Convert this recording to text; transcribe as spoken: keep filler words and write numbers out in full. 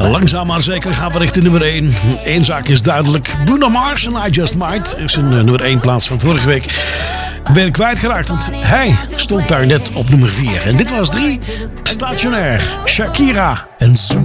Langzaam maar zeker gaan we richting nummer één. Eén zaak is duidelijk. Bruno Mars en I Just Might is een uh, nummer één plaats van vorige week. Ben ik kwijtgeraakt, want hij stond daar net op nummer vier. En dit was drie. Stationair, Shakira en Zoom.